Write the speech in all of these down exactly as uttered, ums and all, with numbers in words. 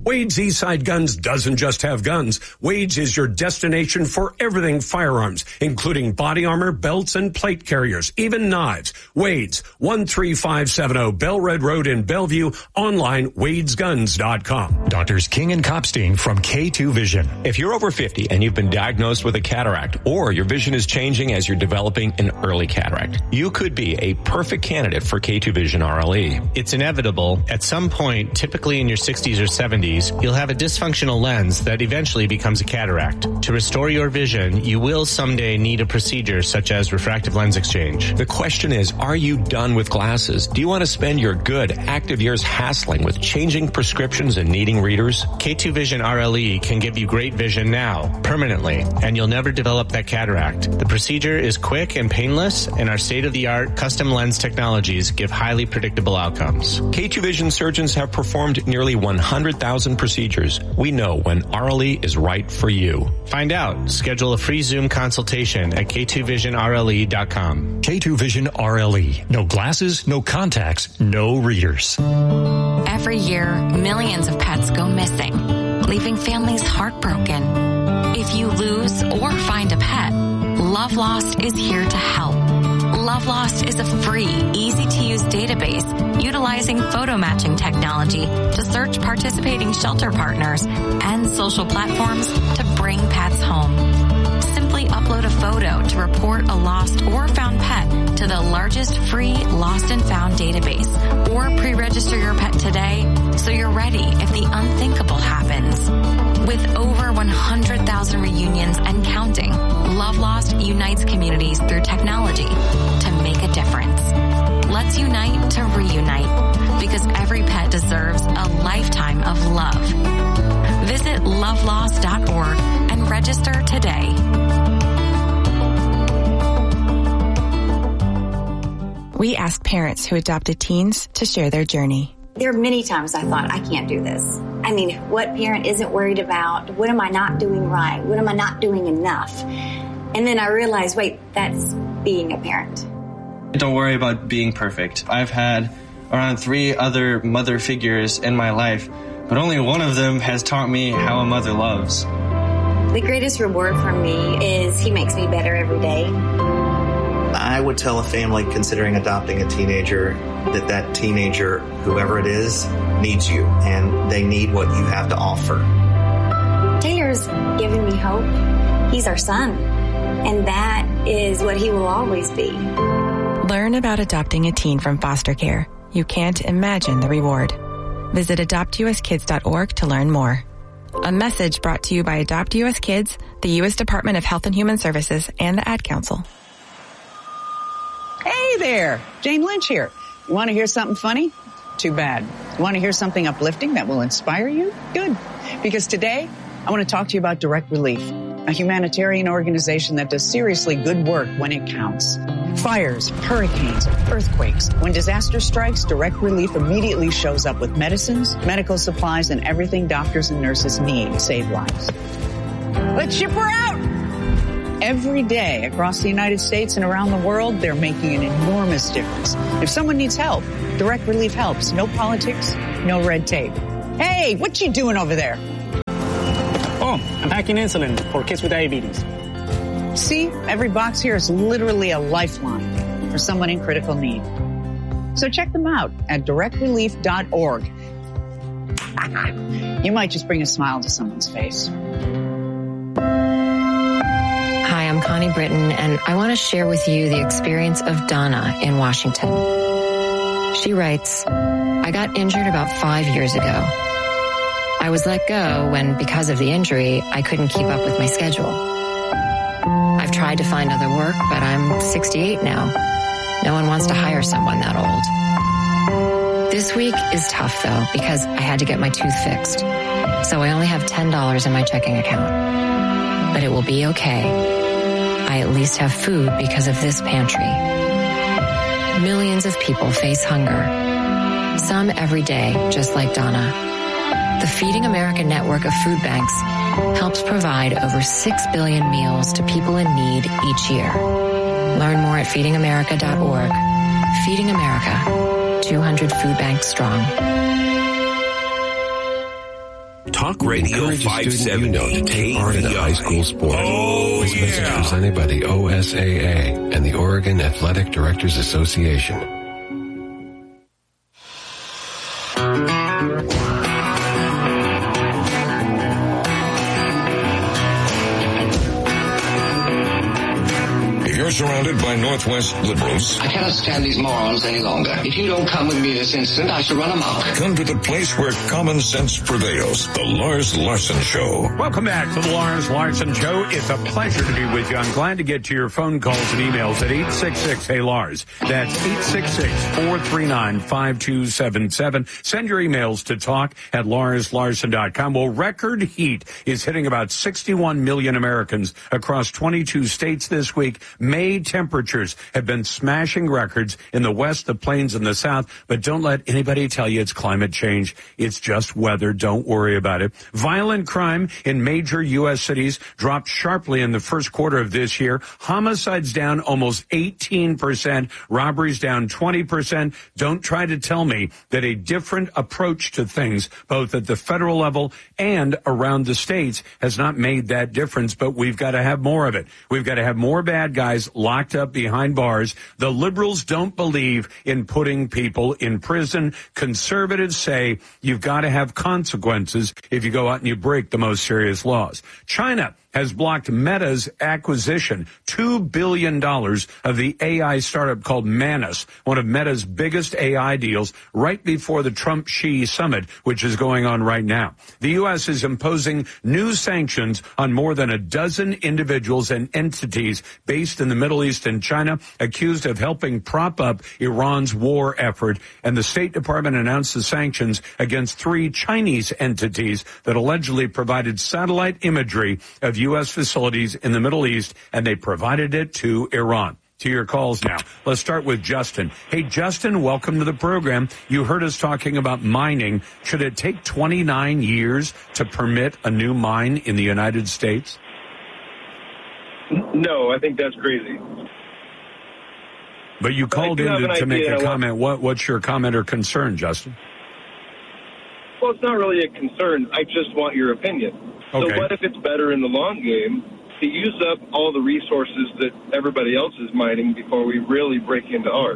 Wade's Eastside Guns doesn't just have guns. Wade's is your destination for everything firearms, including body armor, belts, and plate carriers, even knives. Wade's, one three five seven zero Bell Red Road in Bellevue, online, wades guns dot com. Doctors King and Kopstein from K two Vision. If you're over fifty and you've been diagnosed with a cataract, or your vision is changing as you're developing an early cataract, you could be a perfect candidate for K two Vision R L E. It's inevitable. At some point, typically in your sixties or seventies, you'll have a dysfunctional lens that eventually becomes a cataract. To restore your vision, you will someday need a procedure such as refractive lens exchange. The question is, are you done with glasses? Do you want to spend your good, active years hassling with changing prescriptions and needing readers? K two Vision R L E can give you great vision now, permanently, and you'll never develop that cataract. The procedure is quick and painless, and our state-of-the-art custom lens technologies give highly predictable outcomes. K two Vision surgeons have performed nearly one hundred thousand procedures. We know when R L E is right for you. Find out. Schedule a free Zoom consultation at K two vision R L E dot com. K two Vision R L E. No glasses, no contacts, no readers. Every year, millions of pets go missing, leaving families heartbroken. If you lose or find a pet, Love Lost is here to help. Love Lost is a free, easy-to-use database utilizing photo matching technology to search participating shelter partners and social platforms to bring pets home. Simply upload a photo to report a lost or found pet to the largest free lost and found database, or pre-register your pet today so you're ready if the unthinkable happens. With over one hundred thousand reunions and counting, Love Lost unites communities through technology to make a difference. Let's unite to reunite, because every pet deserves a lifetime of love. Visit love lost dot org and register today. We asked parents who adopted teens to share their journey. There are many times I thought, I can't do this. I mean, what parent isn't worried about? What am I not doing right? What am I not doing enough? And then I realized, wait, that's being a parent. Don't worry about being perfect. I've had around three other mother figures in my life, but only one of them has taught me how a mother loves. The greatest reward for me is he makes me better every day. I would tell a family considering adopting a teenager that that teenager, whoever it is, needs you, and they need what you have to offer. Taylor's given me hope. He's our son, and that is what he will always be. Learn about adopting a teen from foster care. You can't imagine the reward. Visit adopt u s kids dot org to learn more. A message brought to you by Adopt U S Kids, the U S Department of Health and Human Services, and the Ad Council. Hey there, Jane Lynch here. You want to hear something funny? Too bad. You want to hear something uplifting that will inspire you? Good. Because today, I want to talk to you about Direct Relief, a humanitarian organization that does seriously good work when it counts. Fires, hurricanes, earthquakes. When disaster strikes, Direct Relief immediately shows up with medicines, medical supplies, and everything doctors and nurses need to save lives. Let's ship her out! Every day across the United States and around the world, they're making an enormous difference. If someone needs help, Direct Relief helps. No politics, no red tape. Hey, what you doing over there? Oh, I'm packing insulin for kids with diabetes. See, every box here is literally a lifeline for someone in critical need. So check them out at direct relief dot org. You might just bring a smile to someone's face. Hi, I'm Connie Britton, and I want to share with you the experience of Donna in Washington. She writes, I got injured about five years ago. I was let go when, because of the injury, I couldn't keep up with my schedule. I've tried to find other work, but I'm sixty-eight now. No one wants to hire someone that old. This week is tough, though, because I had to get my tooth fixed. So I only have ten dollars in my checking account. But it will be okay. I at least have food because of this pantry. Millions of people face hunger. Some every day, just like Donna. The Feeding America network of food banks helps provide over six billion meals to people in need each year. Learn more at feeding america dot org. Feeding America, two hundred food banks strong. Talk Radio five seventy. You know to take part in a high school sport. Oh, this yeah. message presented by the O S A A and the Oregon Athletic Directors Association. You're surrounded by Northwest liberals. I cannot stand these morons any longer. If you don't come with me this instant, I shall run amok. Come to the place where common sense prevails. The Lars Larson Show. Welcome back to the Lars Larson Show. It's a pleasure to be with you. I'm glad to get to your phone calls and emails at eight six six, hey Lars. That's eight six six, four three nine, five two seven seven. Send your emails to talk at lars larson dot com. Well, record heat is hitting about sixty-one million Americans across twenty-two states this week. May temperatures have been smashing records in the west, the plains, and the south, but don't let anybody tell you it's climate change. It's just weather. Don't worry about it. Violent crime in major U S cities dropped sharply in the first quarter of this year. Homicides down almost eighteen percent. Robberies down twenty percent. Don't try to tell me that a different approach to things, both at the federal level and around the states, has not made that difference, but we've got to have more of it. We've got to have more bad guys locked up behind bars. The liberals don't believe in putting people in prison. Conservatives say you've got to have consequences if you go out and you break the most serious laws. China has blocked Meta's acquisition, two billion dollars of the A I startup called Manus, one of Meta's biggest A I deals, right before the Trump-Xi summit, which is going on right now. The U S is imposing new sanctions on more than a dozen individuals and entities based in the Middle East and China, accused of helping prop up Iran's war effort. And the State Department announced the sanctions against three Chinese entities that allegedly provided satellite imagery of U S facilities in the Middle East, and they provided it to Iran. To your calls now. Let's start with Justin. Hey, Justin, welcome to the program. You heard us talking about mining. Should it take twenty-nine years to permit a new mine in the United States? No, I think that's crazy. But you called in to, to make a comment. What, what's your comment or concern, Justin? Well, it's not really a concern. I just want your opinion. Okay. So what if it's better in the long game to use up all the resources that everybody else is mining before we really break into ours?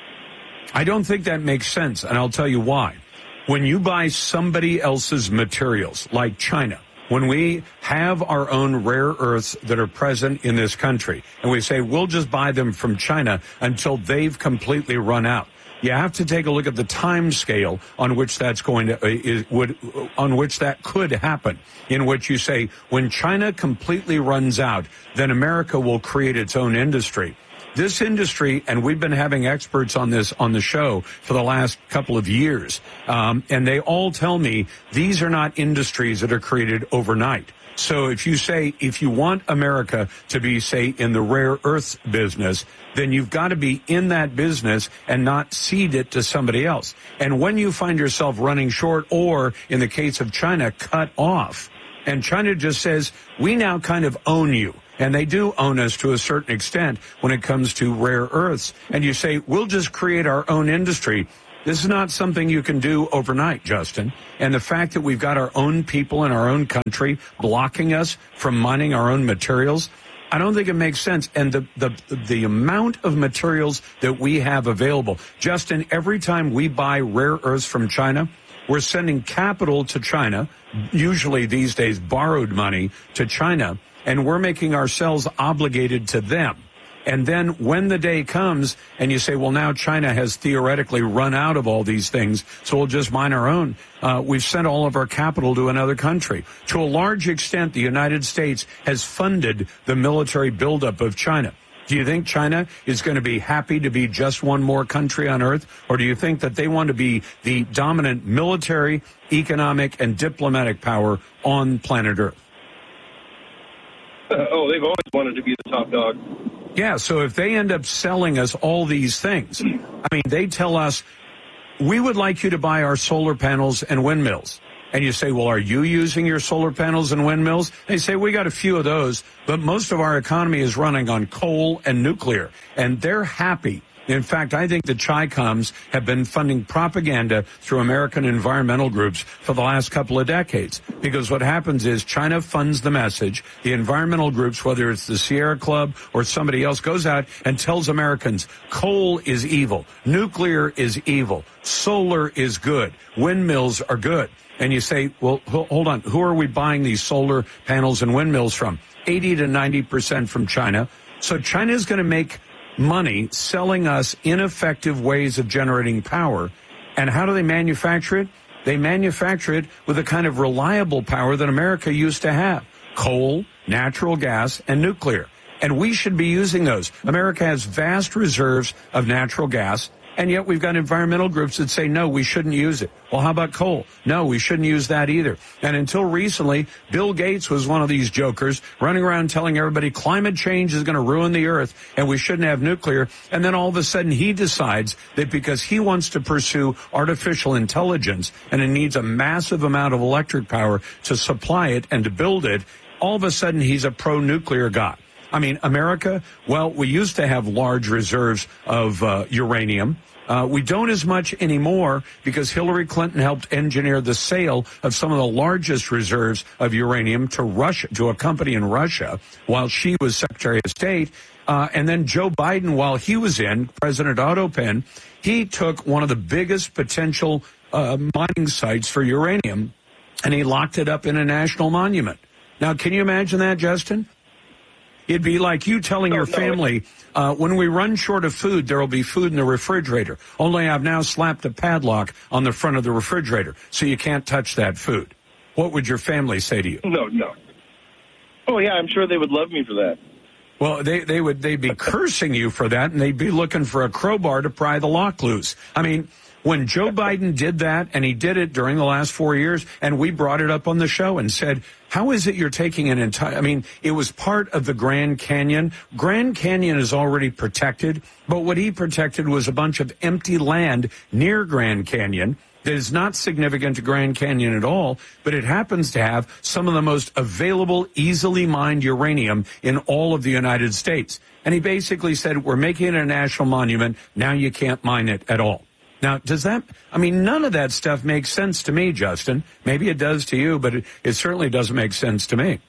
I don't think that makes sense, and I'll tell you why. When you buy somebody else's materials, like China, when we have our own rare earths that are present in this country, and we say we'll just buy them from China until they've completely run out, you have to take a look at the time scale on which that's going to uh, is, would on which that could happen. In which you say when China completely runs out, then America will create its own industry. This industry, and we've been having experts on this on the show for the last couple of years, um, and they all tell me these are not industries that are created overnight. So if you say, if you want America to be, say, in the rare earths business, then you've got to be in that business and not cede it to somebody else. And when you find yourself running short, or in the case of China, cut off, and China just says, we now kind of own you. And they do own us to a certain extent when it comes to rare earths. And you say, we'll just create our own industry. This is not something you can do overnight, Justin. And the fact that we've got our own people in our own country blocking us from mining our own materials, I don't think it makes sense. And the, the, the amount of materials that we have available, Justin, every time we buy rare earths from China, we're sending capital to China, usually these days borrowed money to China, and we're making ourselves obligated to them. And then when the day comes and you say, well, now China has theoretically run out of all these things, so we'll just mine our own. Uh, we've sent all of our capital to another country. To a large extent, the United States has funded the military buildup of China. Do you think China is going to be happy to be just one more country on Earth? Or do you think that they want to be the dominant military, economic, and diplomatic power on planet Earth? Oh, they've always wanted to be the top dog. Yeah, so if they end up selling us all these things, I mean, they tell us, we would like you to buy our solar panels and windmills. And you say, well, are you using your solar panels and windmills? They say, we got a few of those, but most of our economy is running on coal and nuclear. And they're happy In fact, I think the Chi-Coms have been funding propaganda through American environmental groups for the last couple of decades. Because what happens is China funds the message. The environmental groups, whether it's the Sierra Club or somebody else, goes out and tells Americans coal is evil, nuclear is evil, solar is good, windmills are good. And you say, well, hold on, who are we buying these solar panels and windmills from? eighty to ninety percent from China. So China is going to make money selling us ineffective ways of generating power. And how do they manufacture it? They manufacture it with a kind of reliable power that America used to have. Coal, natural gas, and nuclear. And we should be using those. America has vast reserves of natural gas, and yet we've got environmental groups that say, no, we shouldn't use it. Well, how about coal? No, we shouldn't use that either. And until recently, Bill Gates was one of these jokers running around telling everybody climate change is going to ruin the earth and we shouldn't have nuclear. And then all of a sudden he decides that because he wants to pursue artificial intelligence and it needs a massive amount of electric power to supply it and to build it, all of a sudden he's a pro-nuclear guy. I mean, America, well, we used to have large reserves of uh, uranium. Uh, we don't as much anymore because Hillary Clinton helped engineer the sale of some of the largest reserves of uranium to Russia, to a company in Russia, while she was Secretary of State. Uh, and then Joe Biden, while he was in, President Otto Penn, he took one of the biggest potential uh, mining sites for uranium, and he locked it up in a national monument. Now, can you imagine that, Justin? It'd be like you telling no, your family, no. uh, when we run short of food, there will be food in the refrigerator. Only I've now slapped a padlock on the front of the refrigerator, so you can't touch that food. What would your family say to you? No, no. Oh, yeah, I'm sure they would love me for that. Well, they, they would, they'd be cursing you for that, and they'd be looking for a crowbar to pry the lock loose. I mean, when Joe Biden did that, and he did it during the last four years, and we brought it up on the show and said, how is it you're taking an entire, I mean, it was part of the Grand Canyon. Grand Canyon is already protected, but what he protected was a bunch of empty land near Grand Canyon that is not significant to Grand Canyon at all, but it happens to have some of the most available, easily mined uranium in all of the United States. And he basically said, we're making it a national monument, now you can't mine it at all. Now, does that, I mean, none of that stuff makes sense to me, Justin. Maybe it does to you, but it, it certainly doesn't make sense to me.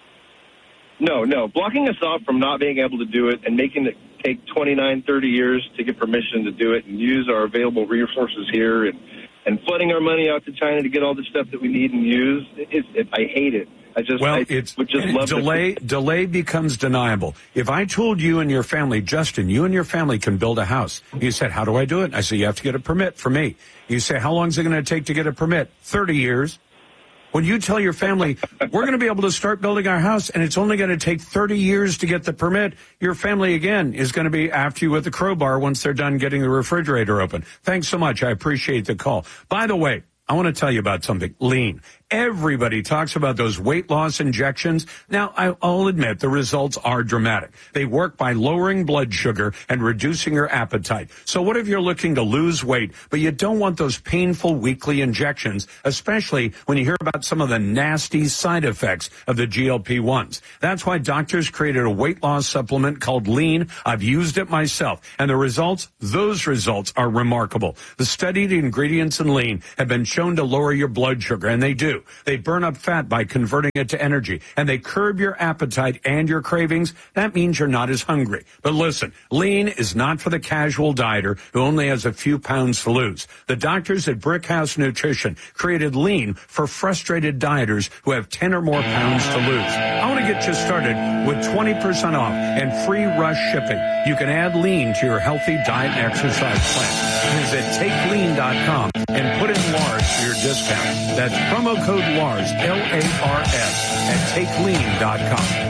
No, no. Blocking us off from not being able to do it and making it take twenty-nine, thirty years to get permission to do it and use our available resources here and, and flooding our money out to China to get all the stuff that we need and use, it, it, I hate it. I just, well, I it's, would just love delay, to. delay becomes deniable. If I told you and your family, Justin, you and your family can build a house. You said, how do I do it? I said, you have to get a permit for me. You say, how long is it going to take to get a permit? thirty years. When you tell your family, we're going to be able to start building our house and it's only going to take thirty years to get the permit, your family, again, is going to be after you with the crowbar once they're done getting the refrigerator open. Thanks so much. I appreciate the call. By the way, I want to tell you about something. Lean. Everybody talks about those weight loss injections. Now, I'll admit the results are dramatic. They work by lowering blood sugar and reducing your appetite. So what if you're looking to lose weight, but you don't want those painful weekly injections, especially when you hear about some of the nasty side effects of the G L P ones? That's why doctors created a weight loss supplement called Lean. I've used it myself. And the results, those results are remarkable. The studied ingredients in Lean have been shown to lower your blood sugar, and they do. They burn up fat by converting it to energy, and they curb your appetite and your cravings. That means you're not as hungry. But listen, Lean is not for the casual dieter who only has a few pounds to lose. The doctors at Brickhouse Nutrition created Lean for frustrated dieters who have ten or more pounds to lose. I want to get you started with twenty percent off and free rush shipping. You can add Lean to your healthy diet and exercise plan. Visit take lean dot com and put in Lars for your discount. That's promo code Lars, L A R S, at take lean dot com.